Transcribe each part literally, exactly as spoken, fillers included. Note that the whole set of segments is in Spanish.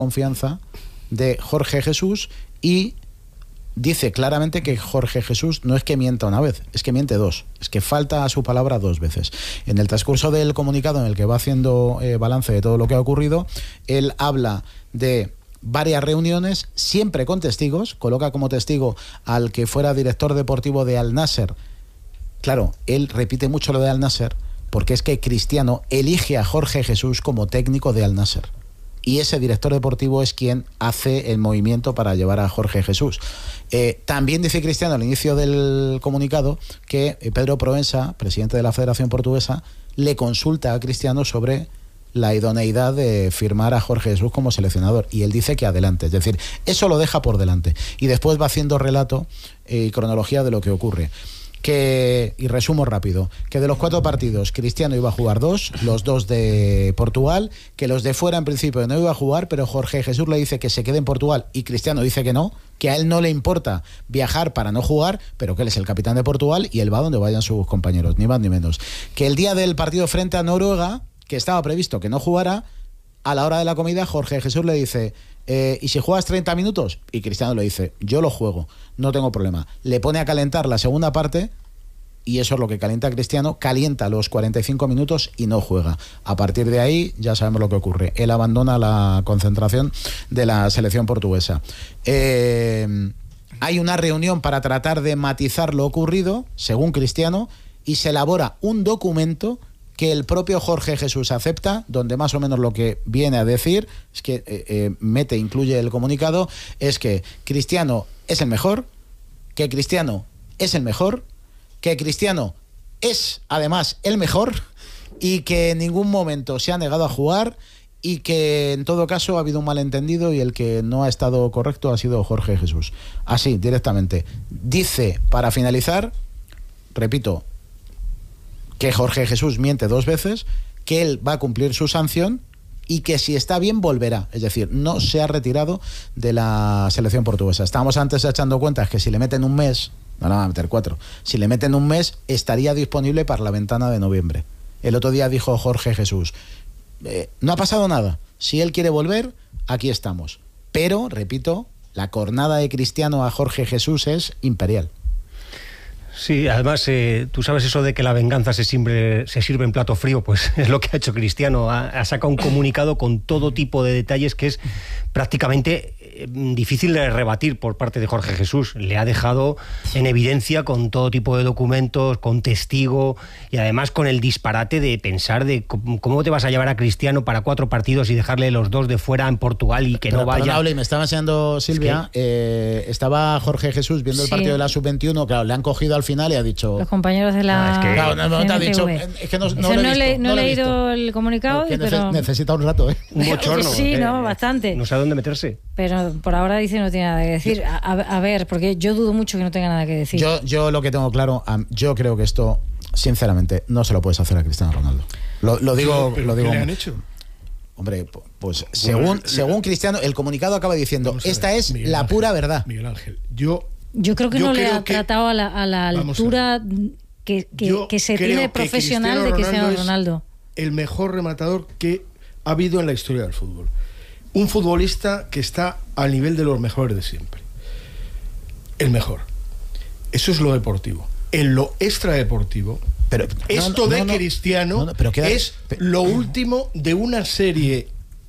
confianza de Jorge Jesús y dice claramente que Jorge Jesús no es que mienta una vez, es que miente dos, es que falta a su palabra dos veces. En el transcurso del comunicado en el que va haciendo eh, balance de todo lo que ha ocurrido, él habla de varias reuniones, siempre con testigos, coloca como testigo al que fuera director deportivo de Al Nasser. Claro, él repite mucho lo de Al Nasser, porque es que Cristiano elige a Jorge Jesús como técnico de Al Nasser. Y ese director deportivo es quien hace el movimiento para llevar a Jorge Jesús. Eh, también dice Cristiano al inicio del comunicado que Pedro Proença, presidente de la Federación Portuguesa, le consulta a Cristiano sobre la idoneidad de firmar a Jorge Jesús como seleccionador, y él dice que adelante, es decir, eso lo deja por delante, y después va haciendo relato y eh, cronología de lo que ocurre. Que, y resumo rápido, que de los cuatro partidos Cristiano iba a jugar dos, los dos de Portugal, que los de fuera en principio no iba a jugar, pero Jorge Jesús le dice que se quede en Portugal y Cristiano dice que no, que a él no le importa viajar para no jugar, pero que él es el capitán de Portugal y él va donde vayan sus compañeros, ni más ni menos. Que el día del partido frente a Noruega, que estaba previsto que no jugara, a la hora de la comida Jorge Jesús le dice eh, ¿y si juegas treinta minutos? Y Cristiano le dice, yo lo juego, no tengo problema. Le pone a calentar la segunda parte y eso es lo que calienta a Cristiano, calienta los cuarenta y cinco minutos y no juega. A partir de ahí ya sabemos lo que ocurre, él abandona la concentración de la selección portuguesa. Eh, hay una reunión para tratar de matizar lo ocurrido, según Cristiano, y se elabora un documento que el propio Jorge Jesús acepta, donde más o menos lo que viene a decir, es que eh, eh, mete, incluye el comunicado, es que Cristiano es el mejor, que Cristiano es el mejor, que Cristiano es además el mejor y que en ningún momento se ha negado a jugar y que en todo caso ha habido un malentendido y el que no ha estado correcto ha sido Jorge Jesús. Así, directamente. Dice, para finalizar, repito, que Jorge Jesús miente dos veces, que él va a cumplir su sanción y que si está bien volverá, es decir, no se ha retirado de la selección portuguesa. Estábamos antes echando cuentas que si le meten un mes, no le van a meter cuatro, si le meten un mes estaría disponible para la ventana de noviembre. El otro día dijo Jorge Jesús, eh, no ha pasado nada, si él quiere volver, aquí estamos. Pero, repito, la cornada de Cristiano a Jorge Jesús es imperial. Sí, además, eh, tú sabes eso de que la venganza se sirve, se sirve en plato frío, pues es lo que ha hecho Cristiano. Ha, ha sacado un comunicado con todo tipo de detalles que es prácticamente eh, difícil de rebatir por parte de Jorge Jesús. Le ha dejado en evidencia con todo tipo de documentos, con testigo y además con el disparate de pensar de cómo, cómo te vas a llevar a Cristiano para cuatro partidos y dejarle los dos de fuera en Portugal y que pero, no vaya. Perdón, y me estaba enseñando Silvia, es que... eh, estaba Jorge Jesús viendo el sí. partido de la sub veintiuno, claro, le han cogido al final y ha dicho... Los compañeros de la... No, es que, claro, no, no te ha dicho... Es que no, no, no, lo he no, visto, le, no, no he he leído visto. el comunicado, no, pero... Necesita un rato, ¿eh? Un bochorno. Sí, eh, no, bastante. No sabe dónde meterse. Pero por ahora dice no tiene nada que decir. A, a ver, porque yo dudo mucho que no tenga nada que decir. Yo, yo lo que tengo claro, yo creo que esto, sinceramente, no se lo puedes hacer a Cristiano Ronaldo. Lo, lo digo... ¿Pero lo digo qué le han hecho? Hombre, pues según, según Cristiano, el comunicado acaba diciendo, esta es Miguel la Ángel, pura verdad. Miguel Ángel, yo... Yo creo que yo no le creo ha que, tratado a la, a la altura a que, que, que se tiene profesional de Cristiano Ronaldo. Ronaldo. El mejor rematador que ha habido en la historia del fútbol. Un futbolista que está al nivel de los mejores de siempre. El mejor. Eso es lo deportivo. En lo extradeportivo, pero, esto no, no, de no, no, Cristiano no, no, pero queda, es pero, lo último de una serie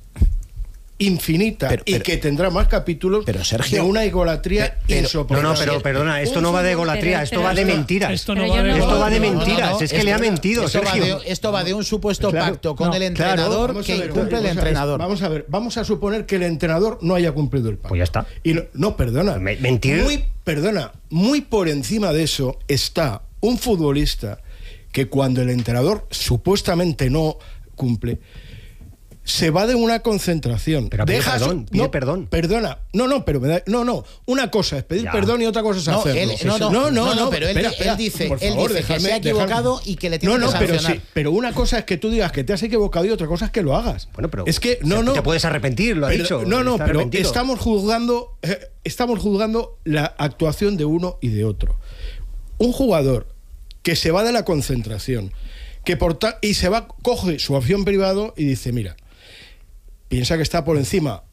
infinita pero, pero, y que tendrá más capítulos, pero Sergio, de una egolatría pero, insoportable. No, no, pero perdona, esto no va de egolatría, pero, esto pero, va de pero, mentiras. Esto, no va de, esto va de no, mentiras, no, no, es que esto, le ha mentido, esto Sergio. Va de, esto va de un supuesto claro, pacto con no, el entrenador claro, que ver, incumple el entrenador. Vamos a ver, vamos a suponer que el entrenador no haya cumplido el pacto. Pues ya está. Y no, no perdona. Me, mentir. Muy, perdona, muy por encima de eso está un futbolista que cuando el entrenador supuestamente no cumple, se va de una concentración. Pero pide Dejas, perdón, pide no, perdón. Perdona, no, no, pero me da, no, no. Una cosa es pedir ya. perdón y otra cosa es No, hacerlo. él, no, no, no, no, no, no, pero él, espera, él espera, dice, por él favor, dice déjame, que se ha equivocado déjame. y que le tiene no, no, que pero sancionar. sí, pero una cosa es que tú digas que te has equivocado y otra cosa es que lo hagas. Bueno, pero es que no, o sea, no. te puedes arrepentir, lo ha pero, dicho. No, no, está pero arrepentido. estamos juzgando, eh, estamos juzgando la actuación de uno y de otro. Un jugador que se va de la concentración, que por ta- y se va, coge su avión privado y dice, mira, piensa que está por encima